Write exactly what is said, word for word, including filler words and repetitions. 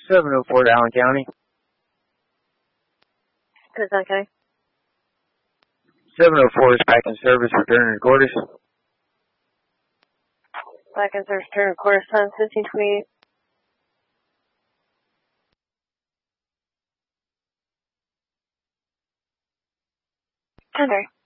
seven oh four to Allen County. Good, okay. seven oh four is back in service, returning to quarters. Back in service, return to quarters, time fifteen twenty-eight. Okay.